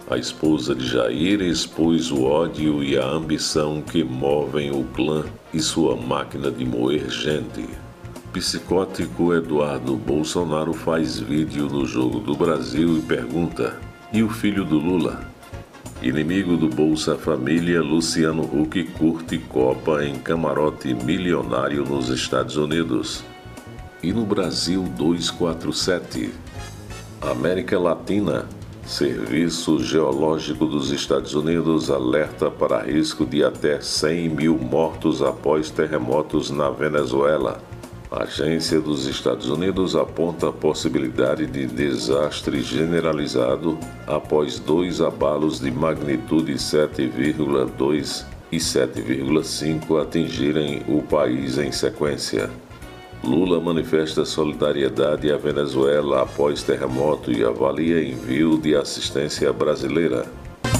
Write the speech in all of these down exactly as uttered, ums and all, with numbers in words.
A esposa de Jair expôs o ódio e a ambição que movem o clã e sua máquina de moer gente. Psicótico Eduardo Bolsonaro faz vídeo no Jogo do Brasil e pergunta: e o filho do Lula? Inimigo do Bolsa Família, Luciano Huck curte Copa em camarote milionário nos Estados Unidos. E no Brasil duzentos e quarenta e sete. América Latina. Serviço Geológico dos Estados Unidos alerta para risco de até cem mil mortos após terremotos na Venezuela. A agência dos Estados Unidos aponta a possibilidade de desastre generalizado após dois abalos de magnitude sete vírgula dois e sete vírgula cinco atingirem o país em sequência. Lula manifesta solidariedade à Venezuela após terremoto e avalia envio de assistência brasileira.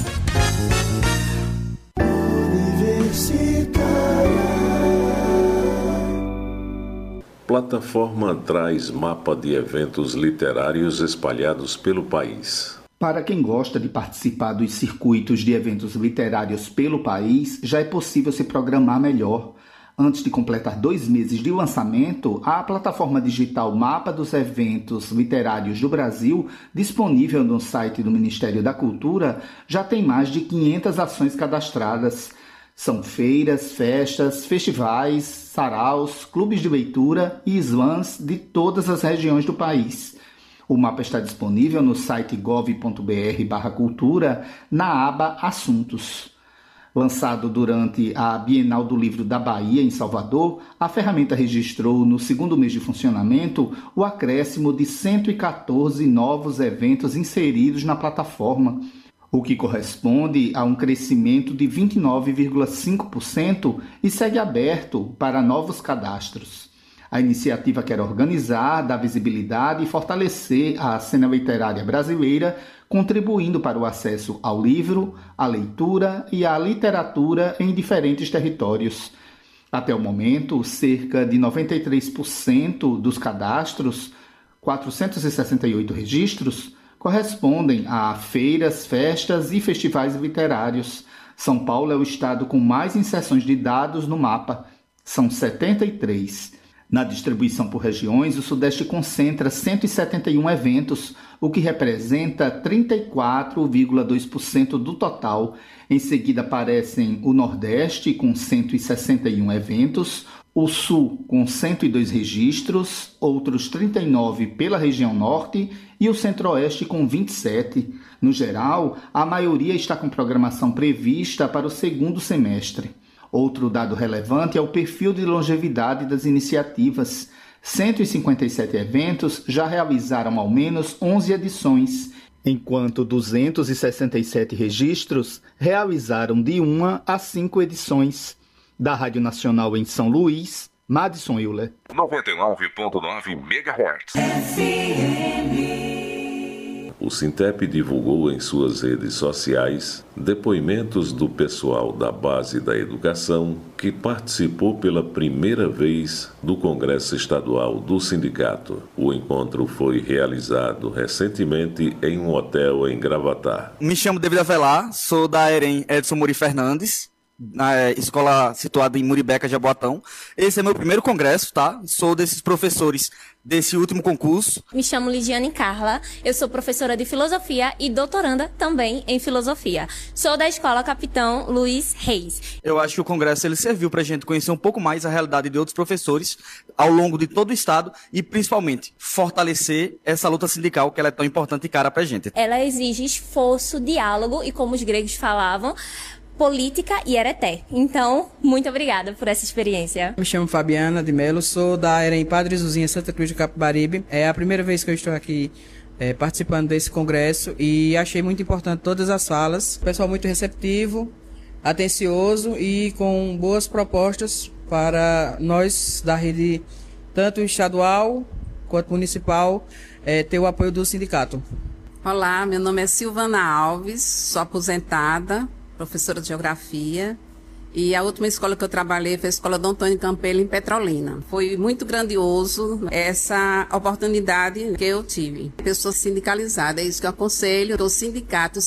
Plataforma traz mapa de eventos literários espalhados pelo país. Para quem gosta de participar dos circuitos de eventos literários pelo país, já é possível se programar melhor. Antes de completar dois meses de lançamento, a plataforma digital Mapa dos Eventos Literários do Brasil, disponível no site do Ministério da Cultura, já tem mais de quinhentas ações cadastradas. São feiras, festas, festivais, saraus, clubes de leitura e slams de todas as regiões do país. O mapa está disponível no site gov ponto br barra cultura, na aba Assuntos. Lançado durante a Bienal do Livro da Bahia, em Salvador, a ferramenta registrou, no segundo mês de funcionamento, o acréscimo de cento e quatorze novos eventos inseridos na plataforma, o que corresponde a um crescimento de vinte e nove vírgula cinco por cento e segue aberto para novos cadastros. A iniciativa quer organizar, dar visibilidade e fortalecer a cena literária brasileira, contribuindo para o acesso ao livro, à leitura e à literatura em diferentes territórios. Até o momento, cerca de noventa e três por cento dos cadastros, quatrocentos e sessenta e oito registros, correspondem a feiras, festas e festivais literários. São Paulo é o estado com mais inserções de dados no mapa, são setenta e três. Na distribuição por regiões, o Sudeste concentra cento e setenta e um eventos, o que representa trinta e quatro vírgula dois por cento do total. Em seguida aparecem o Nordeste, com cento e sessenta e um eventos, o Sul, com cento e dois registros, outros trinta e nove pela região Norte e o Centro-Oeste, com vinte e sete. No geral, a maioria está com programação prevista para o segundo semestre. Outro dado relevante é o perfil de longevidade das iniciativas. cento e cinquenta e sete eventos já realizaram ao menos onze edições, enquanto duzentos e sessenta e sete registros realizaram de uma a cinco edições. Da Rádio Nacional em São Luís, Madison Euler. noventa e nove ponto nove megahertz. F M. O Sintep divulgou em suas redes sociais depoimentos do pessoal da base da educação que participou pela primeira vez do Congresso Estadual do Sindicato. O encontro foi realizado recentemente em um hotel em Gravatá. Me chamo David Avelar, sou da EREM Edson Muri Fernandes, na escola situada em Muribeca, Jaboatão. Esse é meu primeiro congresso, tá? Sou desses professores desse último concurso. Me chamo Lidiane Carla, eu sou professora de filosofia e doutoranda também em filosofia. Sou da escola Capitão Luiz Reis. Eu acho que o congresso ele serviu pra gente conhecer um pouco mais a realidade de outros professores ao longo de todo o estado e principalmente fortalecer essa luta sindical que ela é tão importante e cara pra gente. Ela exige esforço, diálogo e, como os gregos falavam, política e ereté. Então, muito obrigada por essa experiência. Me chamo Fabiana de Melo, sou da EREM Padre Zuzinha Santa Cruz de Capibaribe. É a primeira vez que eu estou aqui é, participando desse congresso e achei muito importante todas as falas. Pessoal muito receptivo, atencioso e com boas propostas para nós da rede, tanto estadual quanto municipal, é, ter o apoio do sindicato. Olá, meu nome é Silvana Alves, sou aposentada, professora de geografia, e a última escola que eu trabalhei foi a Escola Dom Antônio Campelo, em Petrolina. Foi muito grandioso essa oportunidade que eu tive. Pessoa sindicalizada, é isso que eu aconselho, os sindicatos